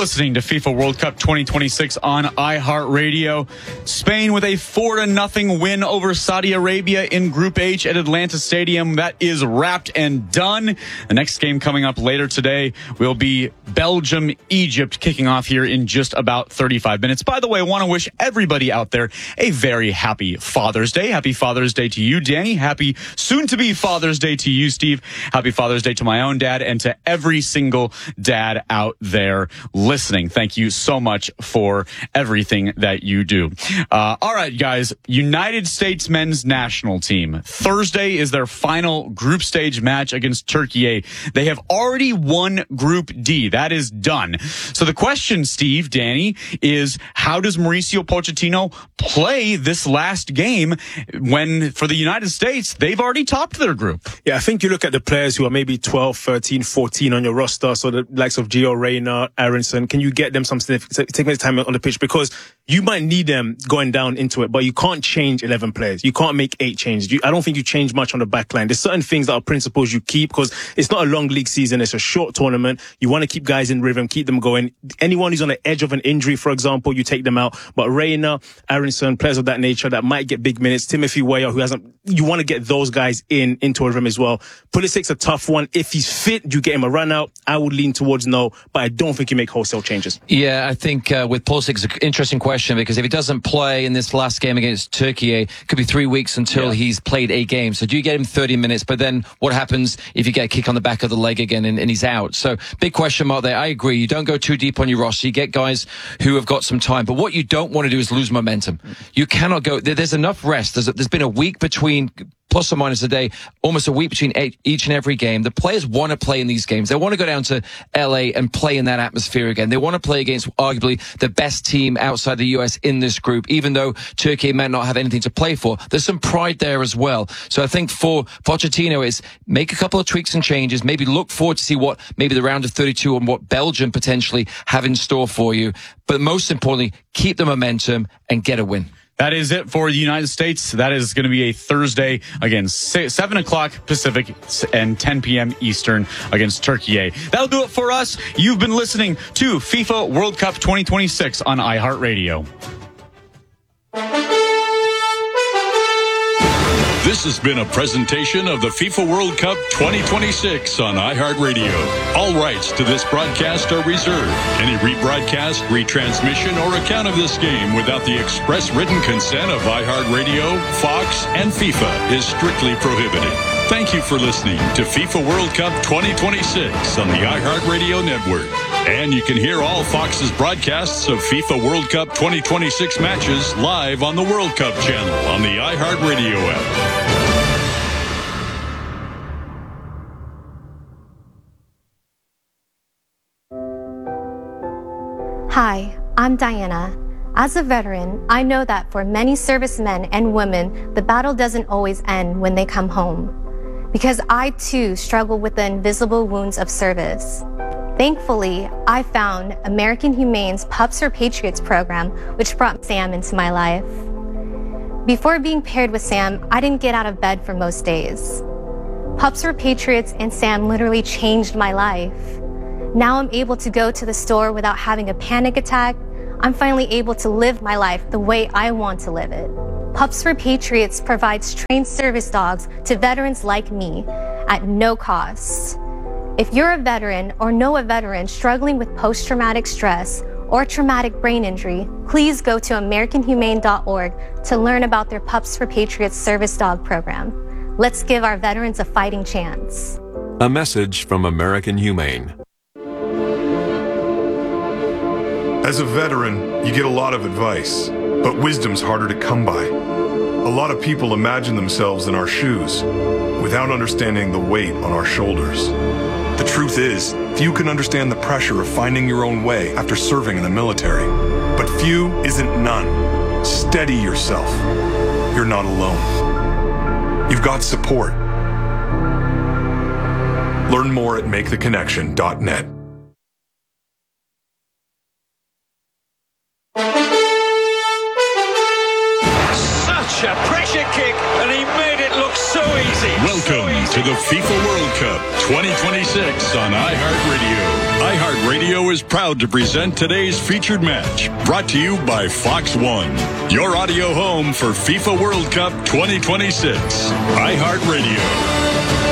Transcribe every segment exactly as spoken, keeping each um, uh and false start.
listening to FIFA World Cup twenty twenty-six on iHeartRadio. Spain with a four to nothing win over Saudi Arabia in Group H at Atlanta Stadium. That is wrapped and done. The next game coming up later today will be Belgium-Egypt, kicking off here in just about thirty-five minutes. By the way, I want to wish everybody out there a very happy Father's Day. Happy Father's Day to you, Danny. Happy soon-to-be Father's Day to you, Steve. Happy Father's Day to my own dad and to every single dad out there listening. Thank you so much for everything that you do. Uh, all right, guys. United States men's national team. Thursday is their final group stage match against Turkey. They have already won Group D. That is done. So the question, Steve, Danny, is how does Mauricio Pochettino play this last game when, for the United States, they've already topped their group? Yeah, I think you look at the players who are maybe twelve, thirteen, fourteen on your roster. So the likes of Gio Reyna, Aronson, can you get them some significant time on the pitch? Because you might need them going down into it, but you can't change eleven players. You can't make eight changes. You, I don't think you change much on the back line. There's certain things that are principles you keep because it's not a long league season. It's a short tournament. You want to keep guys in rhythm, keep them going. Anyone who's on the edge of an injury, for example, you take them out. But Reyna, Aronson, players of that nature that might get big minutes. Timothy Weah, who hasn't, you want to get those guys in, into a rhythm as well. Pulisic's a tough one. If he's fit, do you get him a run out? I would lean towards no, but I don't think you make wholesale changes. Yeah, I think uh, with Pulisic, it's an interesting question because if he doesn't play in this last game against Turkey, it could be three weeks until yeah. he's played a game. So do you get him thirty minutes? But then what happens if you get a kick on the back of the leg again and, and he's out? So big question mark there. I agree. You don't go too deep on your roster. You get guys who have got some time. But what you don't want to do is lose momentum. You cannot go. There's enough rest. There's, there's been a week between, plus or minus a day, almost a week between eight, each and every game. The players want to play in these games. They want to go down to L A and play in that atmosphere again. They want to play against arguably the best team outside the U S in this group, even though Turkey might not have anything to play for. There's some pride there as well. So I think for Pochettino is make a couple of tweaks and changes, maybe look forward to see what maybe the round of thirty-two and what Belgium potentially have in store for you. But most importantly, keep the momentum and get a win. That is it for the United States. That is going to be a Thursday, again, seven o'clock Pacific and ten p.m. Eastern against Turkey. That'll do it for us. You've been listening to FIFA World Cup twenty twenty-six on iHeartRadio. This has been a presentation of the FIFA World Cup twenty twenty-six on iHeartRadio. All rights to this broadcast are reserved. Any rebroadcast, retransmission, or account of this game without the express written consent of iHeartRadio, Fox, and FIFA is strictly prohibited. Thank you for listening to FIFA World Cup twenty twenty-six on the iHeartRadio network. And you can hear all Fox's broadcasts of FIFA World Cup twenty twenty-six matches live on the World Cup channel on the iHeartRadio app. Hi, I'm Diana. As a veteran, I know that for many servicemen and women, the battle doesn't always end when they come home. Because I too struggle with the invisible wounds of service. Thankfully, I found American Humane's Pups for Patriots program, which brought Sam into my life. Before being paired with Sam, I didn't get out of bed for most days. Pups for Patriots and Sam literally changed my life. Now I'm able to go to the store without having a panic attack. I'm finally able to live my life the way I want to live it. Pups for Patriots provides trained service dogs to veterans like me at no cost. If you're a veteran or know a veteran struggling with post-traumatic stress or traumatic brain injury, please go to American Humane dot org to learn about their Pups for Patriots service dog program. Let's give our veterans a fighting chance. A message from American Humane. As a veteran, you get a lot of advice, but wisdom's harder to come by. A lot of people imagine themselves in our shoes without understanding the weight on our shoulders. The truth is, few can understand the pressure of finding your own way after serving in the military. But few isn't none. Steady yourself. You're not alone. You've got support. Learn more at make the connection dot net. Such a pressure kick, and he made it look so easy. Welcome so easy. to the FIFA World Cup twenty twenty-six on iHeartRadio. iHeartRadio Radio is proud to present today's featured match, brought to you by Fox One, your audio home for FIFA World Cup twenty twenty-six. iHeartRadio.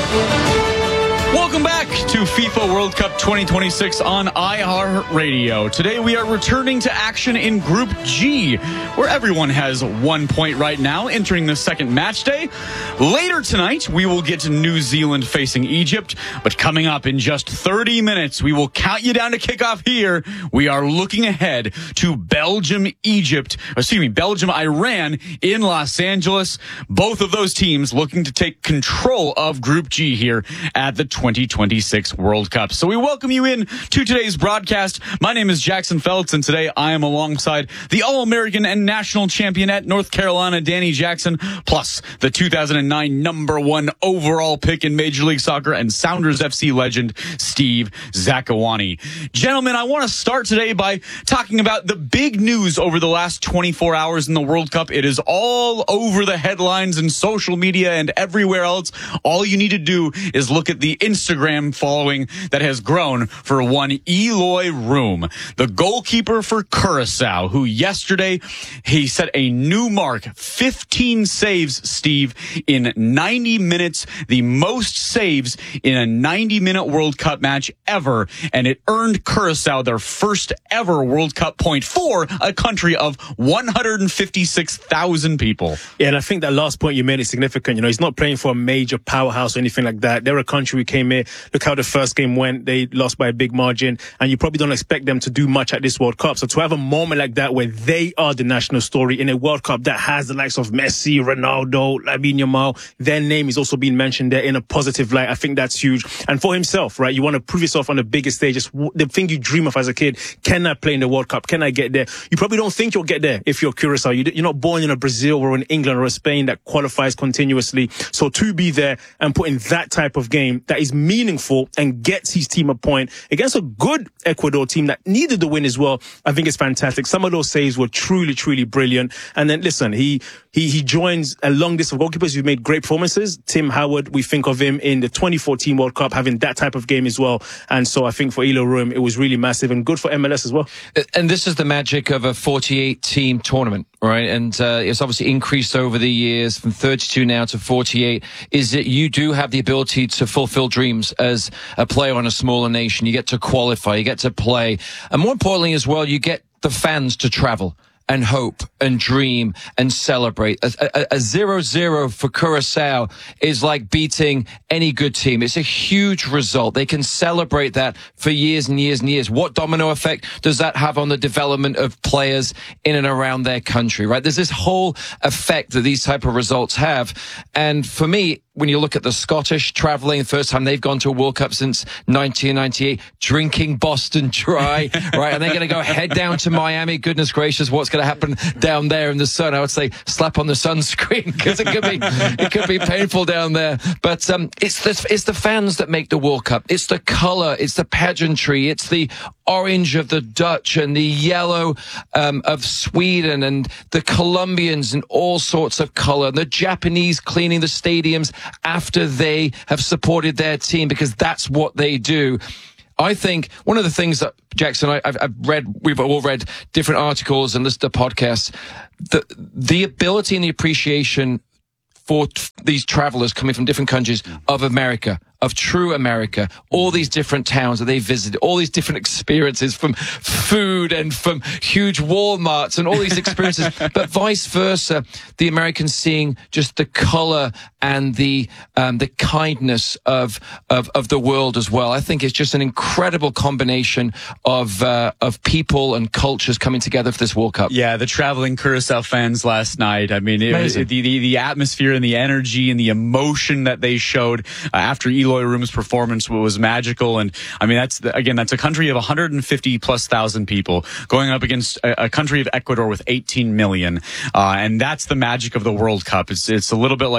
Welcome back to FIFA World Cup twenty twenty-six on iHeartRadio. Today we are returning to action in Group G, where everyone has one point right now, entering the second match day. Later tonight, we will get to New Zealand facing Egypt, but coming up in just thirty minutes, we will count you down to kickoff here. We are looking ahead to Belgium, Egypt, excuse me, Belgium, Iran in Los Angeles. Both of those teams looking to take control of Group G here at the twenty twenty-six World Cup. So we welcome you in to today's broadcast. My name is Jackson Feltz, and today I am alongside the All-American and national champion at North Carolina, Danny Jackson, plus the two thousand nine number one overall pick in Major League Soccer and Sounders F C legend, Steve Zakawani. Gentlemen, I want to start today by talking about the big news over the last twenty-four hours in the World Cup. It is all over the headlines and social media and everywhere else. All you need to do is look at the Instagram following that has grown for one Eloy Room, the goalkeeper for Curacao, who yesterday he set a new mark, fifteen saves, Steve, in ninety minutes, the most saves in a ninety minute World Cup match ever, and it earned Curacao their first ever World Cup point for a country of one hundred fifty-six thousand people. Yeah, and I think that last point you made is significant. You know, he's not playing for a major powerhouse or anything like that. They're a country who came here. Look how the first game went. They lost by a big margin, and you probably don't expect them to do much at this World Cup. So to have a moment like that where they are the national story in a World Cup that has the likes of Messi, Ronaldo, Lamine Yamal, their name is also being mentioned there in a positive light. I think that's huge. And for himself, right, you want to prove yourself on the biggest stage. It's the thing you dream of as a kid. Can I play in the World Cup? Can I get there? You probably don't think you'll get there if you're Curacao. You're not born in a Brazil or in England or a Spain that qualifies continuously. So to be there and put in that type of game that is meaningful and gets his team a point against a good Ecuador team that needed the win as well, I think it's fantastic. Some of those saves were truly, truly brilliant. And then listen, he he he joins a long list of goalkeepers who've made great performances. Tim Howard, we think of him in the twenty fourteen World Cup having that type of game as well. And so I think for Eloy Room, it was really massive and good for M L S as well. And this is the magic of a forty-eight team tournament, right? And uh, it's obviously increased over the years from thirty-two now to forty-eight, is that you do have the ability to fulfill dreams as a player on a smaller nation. You get to qualify, you get to play. And more importantly as well, you get the fans to travel and hope and dream and celebrate. A zero zero for Curacao is like beating any good team. It's a huge result. They can celebrate that for years and years and years. What domino effect does that have on the development of players in and around their country, right? There's this whole effect that these type of results have. And for me, when you look at the Scottish traveling, the first time they've gone to a World Cup since nineteen ninety-eight, drinking Boston dry, right? And they're going to go head down to Miami. Goodness gracious, what's going to happen down there in the sun? I would say slap on the sunscreen because it could be it could be painful down there. But um, it's the it's the fans that make the World Cup. It's the color, it's the pageantry, it's the orange of the Dutch and the yellow um, of Sweden and the Colombians in all sorts of color, and the Japanese cleaning the stadiums after they have supported their team because that's what they do. I think one of the things that, Jackson, I, I've, I've read, we've all read different articles and listened to podcasts, the, the ability and the appreciation for t- these travelers coming from different countries of America, of true America, all these different towns that they visited, all these different experiences from food and from huge Walmarts and all these experiences, but vice versa, the Americans seeing just the color and the um, the kindness of, of of the world as well. I think it's just an incredible combination of uh, of people and cultures coming together for this World Cup. Yeah, the traveling Curacao fans last night. I mean, it, it, the, the the atmosphere and the energy and the emotion that they showed uh, after Eloy Room's performance was magical. And I mean, that's the, again, that's a country of one hundred fifty plus thousand people going up against a, a country of Ecuador with eighteen million, uh, and that's the magic of the World Cup. It's it's a little bit like N C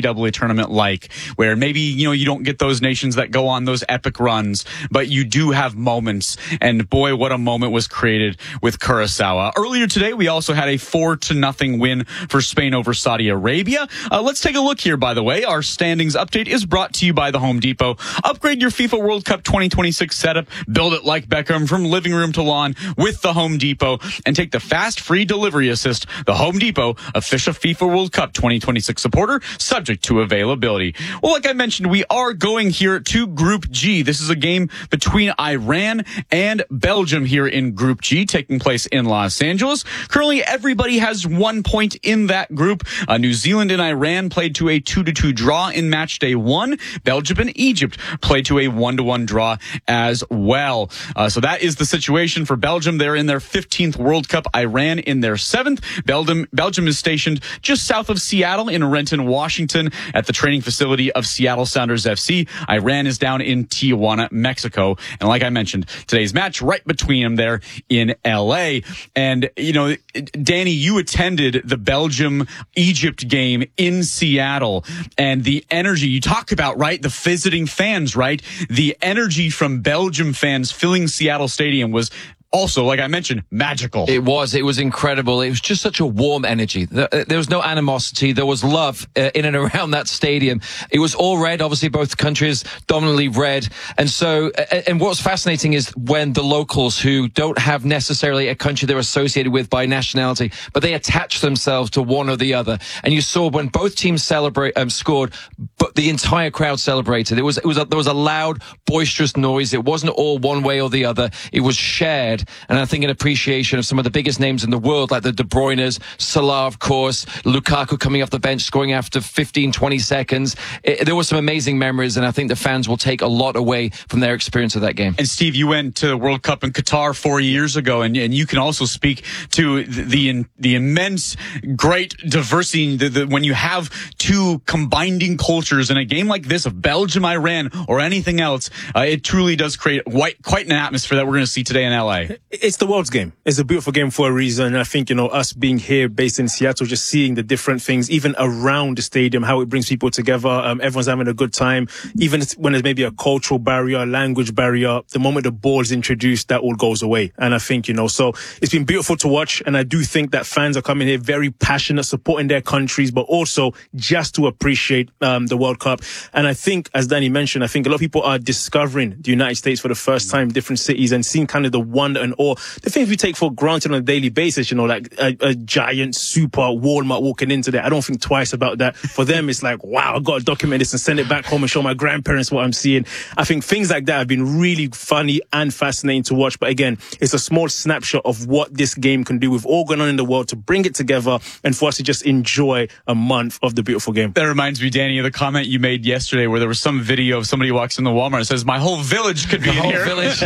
A A tournament like, where maybe, you know, you don't get those nations that go on those epic runs, but you do have moments. And boy, what a moment was created with Kurosawa. Earlier today, we also had a four to nothing win for Spain over Saudi Arabia. Uh, let's take a look here, by the way. Our standings update is brought to you by the Home Depot. Upgrade your FIFA World Cup twenty twenty-six setup. Build it like Beckham from living room to lawn with the Home Depot, and take the fast free delivery assist. The Home Depot, official FIFA World Cup twenty twenty-six supporter, subject to availability. Well, like I mentioned, we are going here to Group G. This is a game between Iran and Belgium here in Group G, taking place in Los Angeles. Currently, everybody has one point in that group. Uh, New Zealand and Iran played to a two to two draw in match day one. Belgium and Egypt played to a one to one draw as well. Uh, so that is the situation for Belgium. They're in their fifteenth World Cup. Iran in their seventh. Belgium, Belgium is stationed just south of Seattle in Renton, Washington, at the training facility of Seattle Sounders F C. Iran is down in Tijuana, Mexico. And like I mentioned, today's match right between them there in L A. And, you know, Danny, you attended the Belgium-Egypt game in Seattle, and the energy you talk about, right? The visiting fans, right? The energy from Belgium fans filling Seattle Stadium was also, like I mentioned, magical. It was. It was incredible. It was just such a warm energy. There, there was no animosity. There was love uh, in and around that stadium. It was all red, obviously, both countries dominantly red. And so, uh, and what's fascinating is when the locals who don't have necessarily a country they're associated with by nationality, but they attach themselves to one or the other. And you saw when both teams celebrate, um, scored, but the entire crowd celebrated. It was, it was, a, there was a loud, boisterous noise. It wasn't all one way or the other. It was shared. And I think an appreciation of some of the biggest names in the world, like the De Bruynes, Salah, of course, Lukaku coming off the bench, scoring after fifteen, twenty seconds. It, there were some amazing memories, and I think the fans will take a lot away from their experience of that game. And Steve, you went to the World Cup in Qatar four years ago, and, and you can also speak to the the, the immense, great diversity the, the, when you have two combining cultures in a game like this of Belgium, Iran, or anything else. Uh, it truly does create quite, quite an atmosphere that we're going to see today in L A. It's the world's game. It's a beautiful game for a reason. And I think, you know, us being here based in Seattle, just seeing the different things, even around the stadium, how it brings people together. Um, everyone's having a good time. Even when there's maybe a cultural barrier, a language barrier, the moment the ball is introduced, that all goes away. And I think, you know, so it's been beautiful to watch. And I do think that fans are coming here very passionate, supporting their countries, but also just to appreciate um, the World Cup. And I think, as Danny mentioned, I think a lot of people are discovering the United States for the first time, different cities, and seeing kind of the wonder and awe. The things we take for granted on a daily basis, you know, like a, a giant super Walmart walking into there. I don't think twice about that. For them, it's like, wow, I've got to document this and send it back home and show my grandparents what I'm seeing. I think things like that have been really funny and fascinating to watch. But again, it's a small snapshot of what this game can do with all going on in the world, to bring it together and for us to just enjoy a month of the beautiful game. That reminds me, Danny, of the comment you made yesterday where there was some video of somebody walks in the Walmart and says, my whole village could be the in whole here. Village.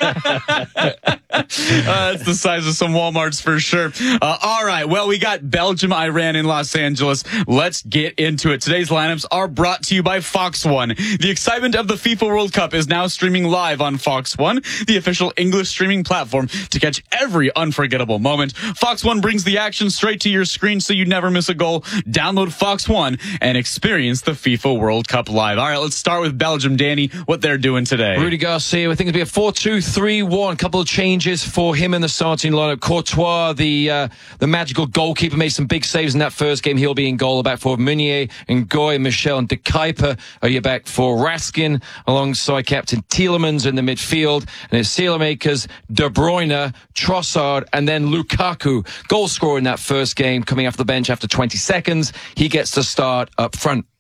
Uh, that's the size of some Walmarts for sure. Uh, all right. Well, we got Belgium, Iran in Los Angeles. Let's get into it. Today's lineups are brought to you by Fox One. The excitement of the FIFA World Cup is now streaming live on Fox One, the official English streaming platform to catch every unforgettable moment. Fox One brings the action straight to your screen so you never miss a goal. Download Fox One and experience the FIFA World Cup live. All right, let's start with Belgium. Danny, what they're doing today. Rudy Garcia, I think it'll be a four two three one. Couple of changes for him in the starting lineup. Courtois, the uh, the magical goalkeeper, made some big saves in that first game. He'll be in goal. Back for Meunier and Goy, Michel and De Kuyper are you back for Raskin, alongside Captain Tielemans in the midfield. And it's Saelemaekers, De Bruyne, Trossard, and then Lukaku. Goal scorer in that first game, coming off the bench after twenty seconds. He gets to start up front.